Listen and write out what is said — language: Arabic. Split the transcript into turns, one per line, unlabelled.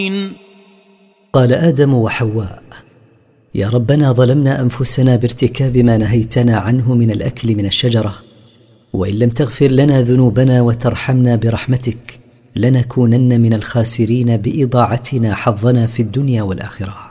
قال آدم وحواء: يا ربنا، ظلمنا أنفسنا بارتكاب ما نهيتنا عنه من الأكل من الشجرة، وإن لم تغفر لنا ذنوبنا وترحمنا برحمتك لنكونن من الخاسرين بإضاعتنا حظنا في الدنيا والآخرة.